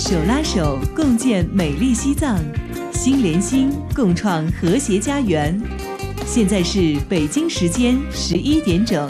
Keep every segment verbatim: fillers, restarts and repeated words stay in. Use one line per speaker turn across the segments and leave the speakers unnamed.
手拉手共建美丽西藏，心连心共创和谐家园。现在是北京时间十一点整。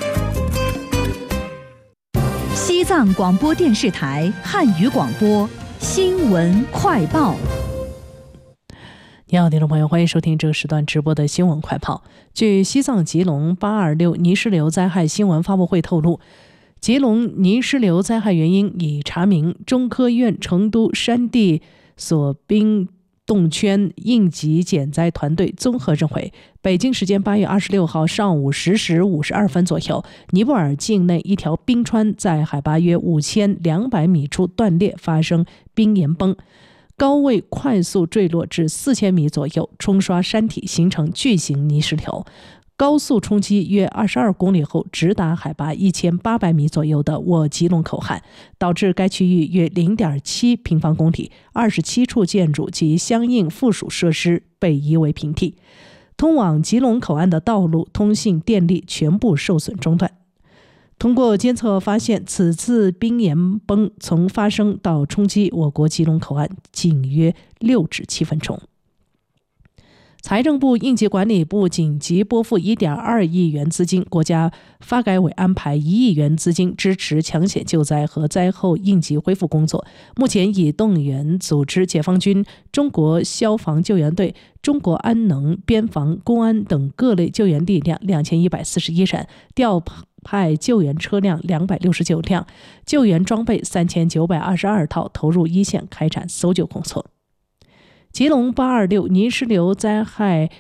西藏广播电视台汉语广播新闻快报。
你好，听众朋友，欢迎收听这个时段直播的新闻快报。据西藏吉隆八二六泥石流灾害新闻发布会透露，吉隆泥石流灾害原因已查明。中科院成都山地所冰冻圈应急减灾团队综合认为，北京时间八月二十六号上午十时五十二分左右，尼泊尔境内一条冰川在海拔约五千两百米处断裂，发生冰岩崩，高位快速坠落至四千米左右，冲刷山体，形成巨型泥石流。高速冲击约二十二公里后，直达海拔一千八百米左右的沃吉隆口岸，导致该区域约 零点七平方公里，二十七处建筑及相应附属设施被夷为平地。通往吉隆口岸的道路、通信、电力全部受损中断。通过监测发现，此次冰岩崩从发生到冲击我国吉隆口岸仅约六至七分钟。财政部应急管理部紧急拨付 一点二亿元资金，国家发改委安排一亿元资金支持抢险救灾和灾后应急恢复工作。目前已动员组织解放军、中国消防救援队、中国安能、边防、公安等各类救援力量两千一百四十一人，调派救援车辆两百六十九辆，救援装备三千九百二十二套，投入一线开展搜救工作。吉隆八二六泥石流灾害